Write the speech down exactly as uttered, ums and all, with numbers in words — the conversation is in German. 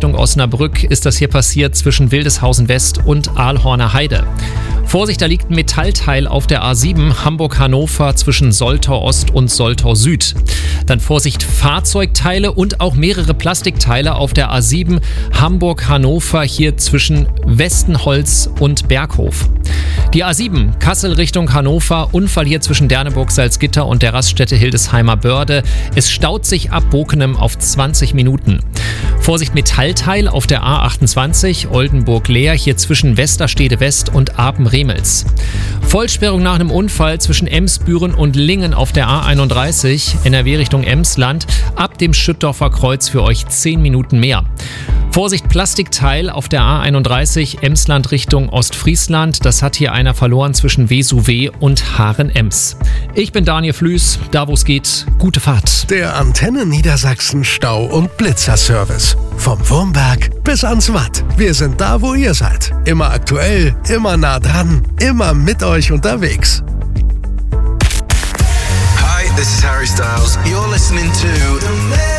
Richtung Osnabrück ist das hier passiert zwischen Wildeshausen West und Ahlhorner Heide. Vorsicht, da liegt ein Metallteil auf der A sieben Hamburg-Hannover zwischen Soltau Ost und Soltau Süd. Dann Vorsicht, Fahrzeugteile und auch mehrere Plastikteile auf der A sieben Hamburg-Hannover hier zwischen Westenholz und Berghof. Die A sieben Kassel Richtung Hannover, Unfall hier zwischen Derneburg, Salzgitter und der Raststätte Hildesheimer Börde. Es staut sich ab Bokenem auf zwanzig Minuten. Vorsicht, Metallteil auf der A achtundzwanzig Oldenburg-Leer hier zwischen Westerstede West und Apen-Remels. Vollsperrung nach einem Unfall zwischen Emsbüren und Lingen auf der A einunddreißig N R W Richtung Emsland. Ab dem Schüttdorfer Kreuz für euch zehn Minuten mehr. Vorsicht, Plastikteil auf der A einunddreißig Emsland Richtung Ostfriesland. Das hat hier einer verloren zwischen Vesuve und Haaren-Ems. Ich bin Daniel Flüß, da wo es geht, gute Fahrt. Der Antenne Niedersachsen Stau- und Blitzerservice. Vom Wurmberg bis ans Watt. Wir sind da, wo ihr seid. Immer aktuell, immer nah dran, immer mit euch unterwegs. Hi, this is Harry Styles. You're listening to